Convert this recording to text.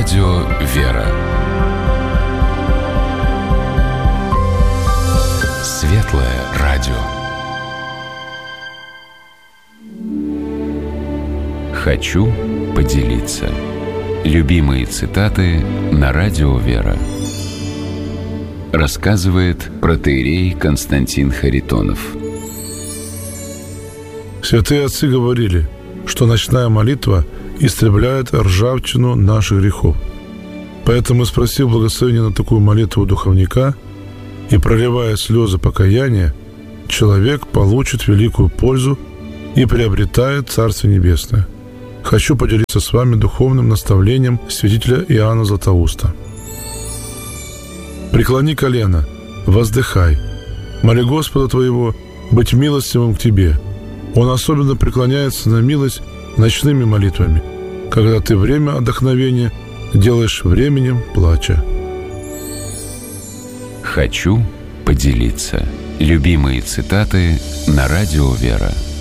Радио «Вера». Светлое радио. Хочу поделиться. Любимые цитаты на Радио «Вера». Рассказывает протоиерей Константин Харитонов. Святые отцы говорили, что ночная молитва истребляет ржавчину наших грехов. Поэтому, спросив благословения на такую молитву у духовника и проливая слезы покаяния, человек получит великую пользу и приобретает Царство Небесное. Хочу поделиться с вами духовным наставлением святителя Иоанна Златоуста. «Преклони колено, воздыхай, моли Господа твоего быть милостивым к тебе. Он особенно преклоняется на милость ночными молитвами, когда ты время отдохновения делаешь временем плача». Хочу поделиться. Любимые цитаты на Радио «Вера».